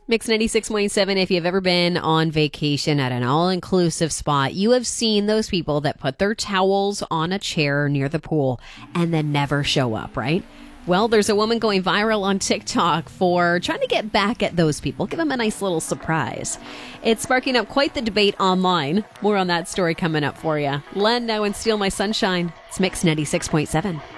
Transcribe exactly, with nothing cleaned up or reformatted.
Mix ninety-six point seven, if you've ever been on vacation at an all-inclusive spot, you have seen those people that put their towels on a chair near the pool and then never show up, right? Well, there's a woman going viral on TikTok for trying to get back at those people, give them a nice little surprise. It's sparking up quite the debate online. More on that story coming up for you. Len now and Steal My Sunshine. It's Mix ninety-six point seven.